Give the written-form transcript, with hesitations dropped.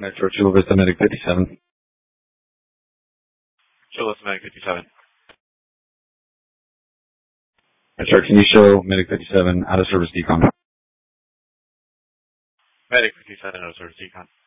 Metro Chula Vista Medic 57. Chula Vista Medic 57. Metro, can you show Medic 57 out of service decon? Medic 57 out of service decon.